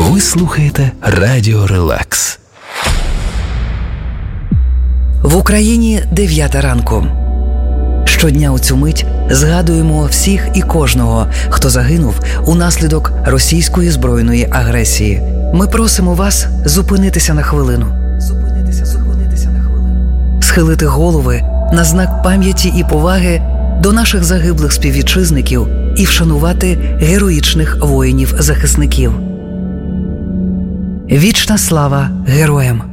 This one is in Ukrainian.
Ви слухаєте Радіо Релакс. В Україні 9 ранку. Щодня у цю мить згадуємо всіх і кожного, хто загинув унаслідок російської збройної агресії. Ми просимо вас зупинитися на хвилину. Схилити голови на знак пам'яті і поваги до наших загиблих співвітчизників і вшанувати героїчних воїнів-захисників. Вічна слава героям!